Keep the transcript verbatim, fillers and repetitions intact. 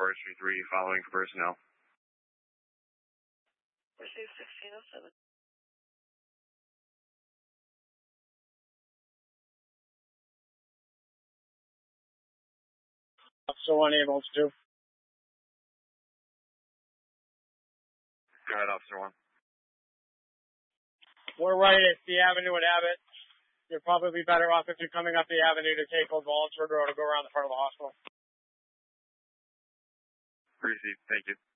Forestry three, following for personnel. Receive sixteen oh seven. Officer one, ambulance two. Go ahead, Officer one. We're right at the avenue at Abbott. You're probably better off if you're coming up the avenue to take Old Wallingford Road to go around the front of the hospital. Received. Thank you.